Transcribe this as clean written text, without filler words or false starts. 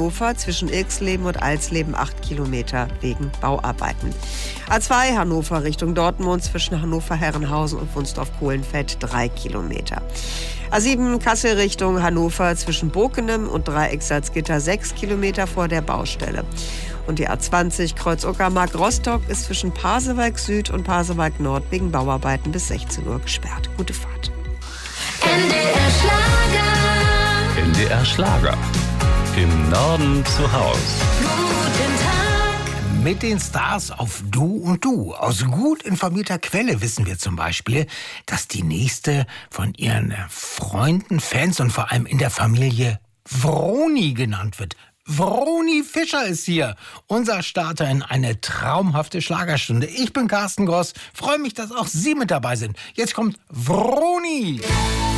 Hannover zwischen Ilksleben und Alsleben 8 Kilometer wegen Bauarbeiten. A2 Hannover Richtung Dortmund zwischen Hannover-Herrenhausen und Wunsdorf-Kohlenfeld 3 Kilometer. A7 Kassel Richtung Hannover zwischen Bokenem und Dreieck Salzgitter 6 Kilometer vor der Baustelle. Und die A20 Kreuz Uckermark-Rostock ist zwischen Pasewalk Süd und Pasewalk Nord wegen Bauarbeiten bis 16 Uhr gesperrt. Gute Fahrt. NDR Schlager. NDR Schlager. Im Norden zu Haus. Guten Tag. Mit den Stars auf Du und Du. Aus gut informierter Quelle wissen wir zum Beispiel, dass die nächste von ihren Freunden, Fans und vor allem in der Familie Vroni genannt wird. Vroni Fischer ist hier, unser Starter in eine traumhafte Schlagerstunde. Ich bin Carsten Gross, freue mich, dass auch Sie mit dabei sind. Jetzt kommt Vroni.